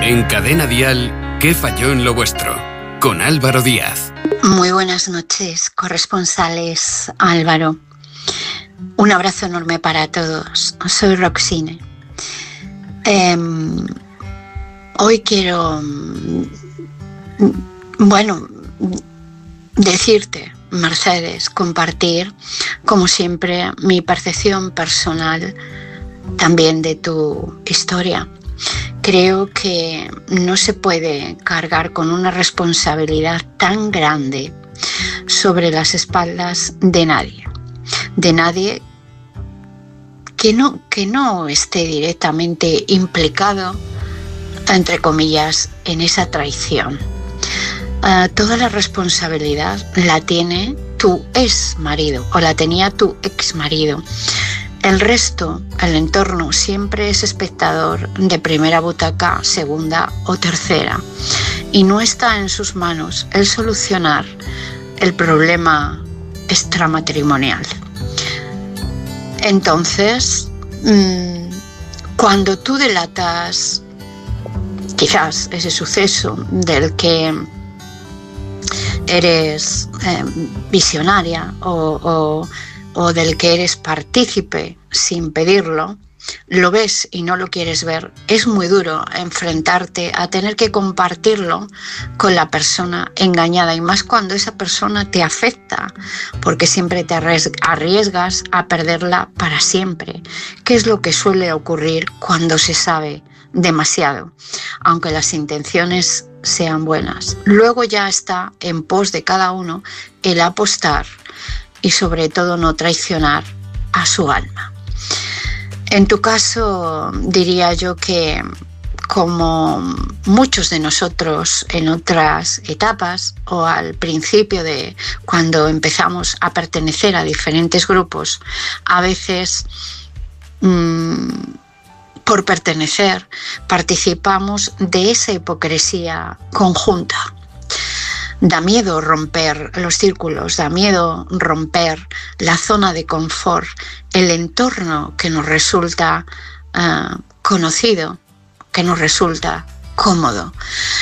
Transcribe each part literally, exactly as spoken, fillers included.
En Cadena Dial, ¿qué falló en lo vuestro? Con Álvaro Díaz. Muy buenas noches, corresponsales Álvaro. Un abrazo enorme para todos. Soy Roxine. Eh, hoy quiero, bueno, decirte, Mercedes, compartir, como siempre, mi percepción personal también de tu historia. Creo que no se puede cargar con una responsabilidad tan grande sobre las espaldas de nadie, de nadie que no, que no esté directamente implicado, entre comillas, en esa traición. Uh, toda la responsabilidad la tiene tu ex marido o la tenía tu ex marido. El resto, el entorno, siempre es espectador de primera butaca, segunda o tercera. Y no está en sus manos el solucionar el problema extramatrimonial. Entonces, mmm, cuando tú delatas quizás ese suceso del que eres eh, visionaria o... o o del que eres partícipe sin pedirlo, lo ves y no lo quieres ver, es muy duro enfrentarte a tener que compartirlo con la persona engañada, y más cuando esa persona te afecta, porque siempre te arriesgas a perderla para siempre, que es lo que suele ocurrir cuando se sabe demasiado, aunque las intenciones sean buenas. Luego ya está en pos de cada uno el apostar y sobre todo no traicionar a su alma. En tu caso, diría yo que, como muchos de nosotros en otras etapas o al principio de cuando empezamos a pertenecer a diferentes grupos, a veces mmm, por pertenecer participamos de esa hipocresía conjunta. Da miedo romper los círculos, da miedo romper la zona de confort, el entorno que nos resulta uh, conocido, que nos resulta cómodo.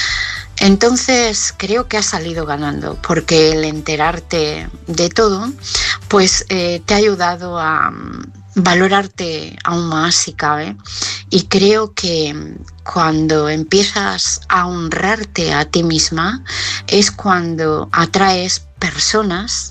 Entonces creo que has salido ganando, porque el enterarte de todo, pues eh, te ha ayudado a um, valorarte aún más si cabe, y creo que cuando empiezas a honrarte a ti misma es cuando atraes personas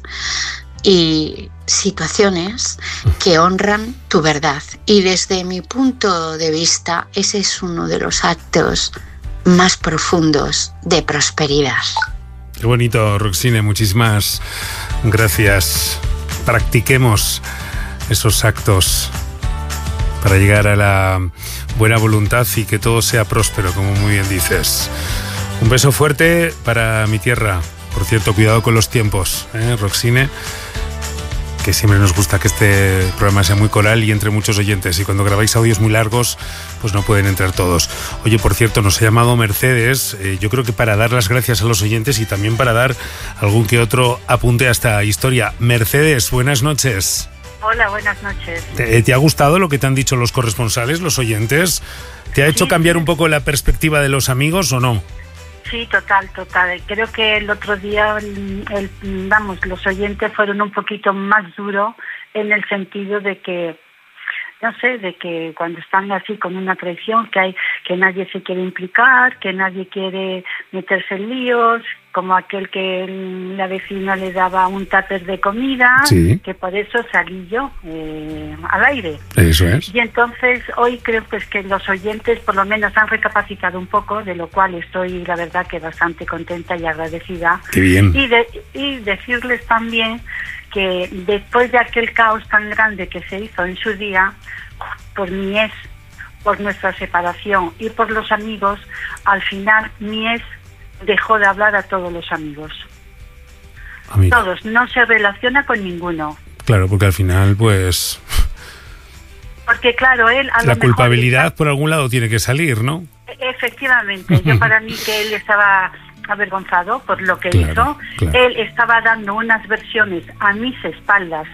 y situaciones que honran tu verdad, y desde mi punto de vista ese es uno de los actos más profundos de prosperidad. Qué bonito, Roxine, muchísimas gracias. Practiquemos esos actos para llegar a la buena voluntad y que todo sea próspero, como muy bien dices. Un beso fuerte para mi tierra. Por cierto, cuidado con los tiempos, ¿eh, Roxine? Que siempre nos gusta que este programa sea muy coral y entre muchos oyentes, y cuando grabáis audios muy largos pues no pueden entrar todos. Oye, por cierto, nos ha llamado Mercedes, eh, yo creo que para dar las gracias a los oyentes y también para dar algún que otro apunte a esta historia. Mercedes, buenas noches. Hola, buenas noches. ¿Te, ¿Te ha gustado lo que te han dicho los corresponsales, los oyentes? ¿Te ha hecho sí, cambiar un poco la perspectiva de los amigos o no? Sí, total, total. Creo que el otro día, el, el, vamos, los oyentes fueron un poquito más duros en el sentido de que, no sé, de que cuando están así con una traición, que hay que nadie se quiere implicar, que nadie quiere meterse en líos, como aquel que la vecina le daba un tupper de comida, sí, que por eso salí yo eh, al aire. Eso es. Y entonces hoy creo pues que los oyentes por lo menos han recapacitado un poco, de lo cual estoy la verdad que bastante contenta y agradecida. Qué bien. Y, de, y decirles también que después de aquel caos tan grande que se hizo en su día, por mi ex, por nuestra separación y por los amigos, al final mi ex dejó de hablar a todos los amigos. Amigo. Todos, no se relaciona con ninguno. Claro, porque al final, pues... Porque claro, él... A la lo culpabilidad mejor, por algún lado tiene que salir, ¿no? Efectivamente. Yo para mí que él estaba avergonzado por lo que claro, hizo. Claro. Él estaba dando unas versiones a mis espaldas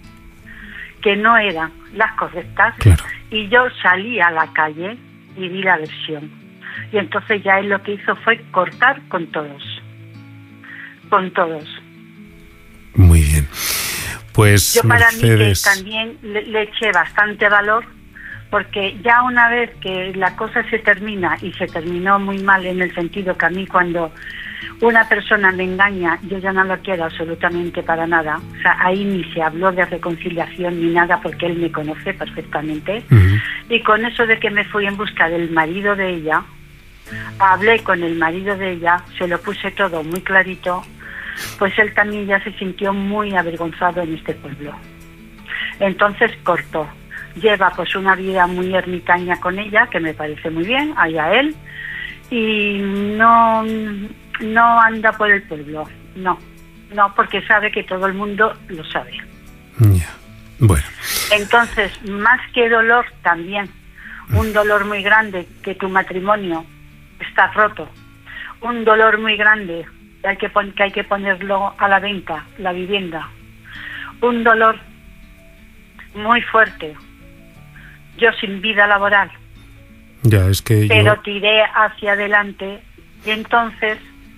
que no eran las correctas. Claro. Y yo salí a la calle y di la versión. Y entonces ya él lo que hizo fue cortar con todos. Con todos. Muy bien. Pues yo para Mercedes... mí que también le, le eché bastante valor, porque ya una vez que la cosa se termina, y se terminó muy mal en el sentido que a mí cuando una persona me engaña, yo ya no lo quiero absolutamente para nada. O sea, ahí ni se habló de reconciliación ni nada, porque él me conoce perfectamente. Uh-huh. Y con eso de que me fui en busca del marido de ella, hablé con el marido de ella, se lo puse todo muy clarito, pues él también ya se sintió muy avergonzado en este pueblo. Entonces cortó. Lleva pues una vida muy ermitaña con ella, que me parece muy bien, allá él, y no, no anda por el pueblo, no, no, porque sabe que todo el mundo lo sabe. Yeah. Bueno. Entonces, más que dolor también, un dolor muy grande que tu matrimonio está roto, un dolor muy grande que hay que, pon- que hay que ponerlo a la venta, la vivienda, un dolor muy fuerte, yo sin vida laboral, ya, es que pero yo... tiré hacia adelante, y entonces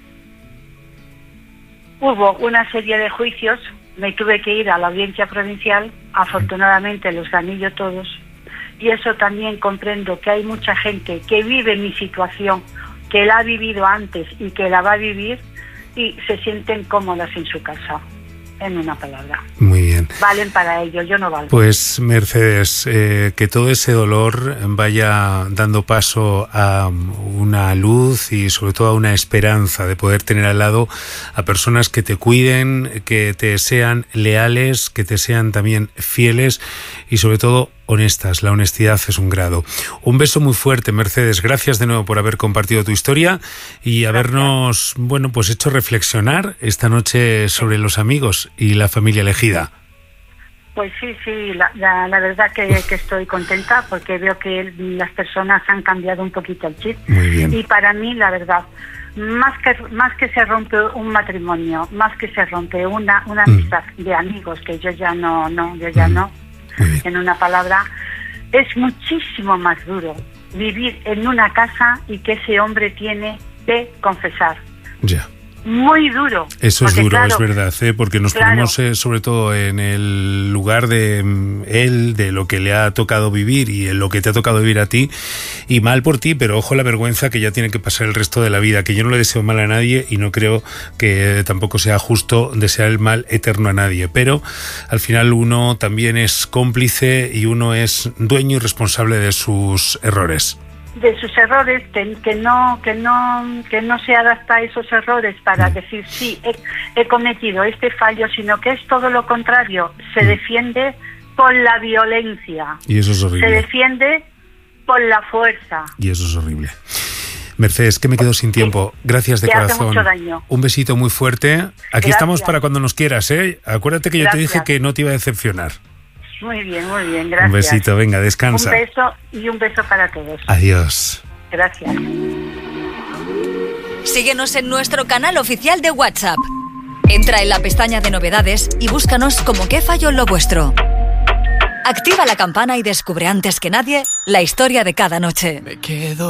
hubo una serie de juicios, me tuve que ir a la audiencia provincial, afortunadamente los gané yo todos, y eso también comprendo que hay mucha gente que vive mi situación, que la ha vivido antes y que la va a vivir, y se sienten cómodas en su casa, en una palabra. Muy bien. Valen para ello, yo no valgo. Pues Mercedes, eh, que todo ese dolor vaya dando paso a una luz y sobre todo a una esperanza de poder tener al lado a personas que te cuiden, que te sean leales, que te sean también fieles y sobre todo honestas. La honestidad es un grado. Un beso muy fuerte, Mercedes. Gracias de nuevo por haber compartido tu historia y habernos, bueno, pues hecho reflexionar esta noche sobre los amigos y la familia elegida. Pues sí, sí, la, la, la verdad que, que estoy contenta porque veo que las personas han cambiado un poquito el chip. Muy bien. Y para mí, la verdad, más que más que se rompe un matrimonio, más que se rompe una una amistad mm. de amigos, que yo ya no, no, yo ya mm. no, en una palabra, es muchísimo más duro vivir en una casa y que ese hombre tiene que confesar. Ya. Muy duro. Eso es porque, duro, claro, es verdad, ¿eh? Porque nos claro. ponemos eh, sobre todo en el lugar de mm, él, de lo que le ha tocado vivir y en lo que te ha tocado vivir a ti, y mal por ti, pero ojo la vergüenza que ya tiene que pasar el resto de la vida, que yo no le deseo mal a nadie y no creo que tampoco sea justo desear el mal eterno a nadie, pero al final uno también es cómplice y uno es dueño y responsable de sus errores. De sus errores, que, que no que no que no se adapta a esos errores para mm. decir sí, he, he cometido este fallo, sino que es todo lo contrario, se mm. defiende por la violencia. Y eso es horrible. Se defiende por la fuerza. Y eso es horrible. Mercedes, que me quedo sin tiempo. Gracias de te corazón. Hace mucho daño. Un besito muy fuerte. Aquí Gracias. Estamos para cuando nos quieras, ¿eh? Acuérdate que yo Gracias. te dije que no te iba a decepcionar. Muy bien, muy bien, gracias. Un besito, venga, descansa. Un beso y un beso para todos. Adiós. Gracias. Síguenos en nuestro canal oficial de WhatsApp. Entra en la pestaña de novedades y búscanos como ¿Qué falló en lo vuestro? Activa la campana y descubre antes que nadie la historia de cada noche. Me quedo